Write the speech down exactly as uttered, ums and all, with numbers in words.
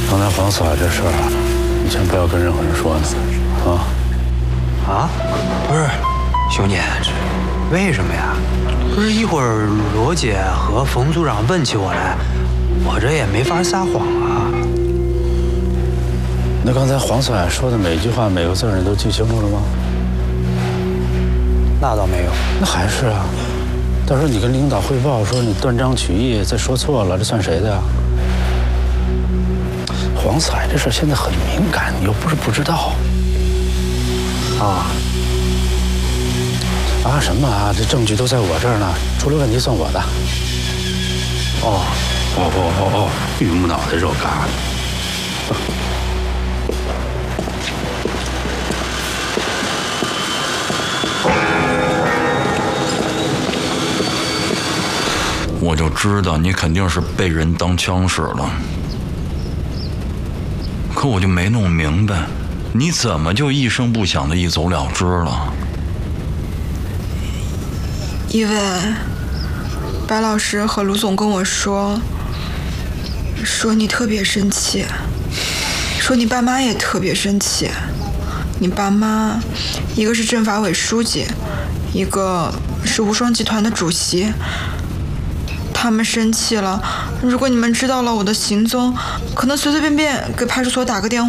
刚才黄四海这事儿啊，你先不要跟任何人说呢，啊？ 啊？不是，兄弟，这为什么呀？不是一会儿罗姐和冯组长问起我来，我这也没法撒谎啊。 那刚才黄四海说的每句话、每个字你都记清楚了吗？ 那倒没有。 那还是啊。到时候你跟领导汇报说你断章取义，再说错了，这算谁的呀？黄四海这事现在很敏感，你又不是不知道。 啊啊什么啊？这证据都在我这儿呢，出了问题算我的。 哦哦哦哦哦，榆木脑袋肉疙瘩。 我就知道你肯定是被人当枪使了，可我就没弄明白，你怎么就一声不响的一走了之了？ 因为白老师和卢总跟我说，说你特别生气，说你爸妈也特别生气。你爸妈一个是政法委书记，一个是无双集团的主席。他们生气了，如果你们知道了我的行踪，可能随随便便给派出所打个电话。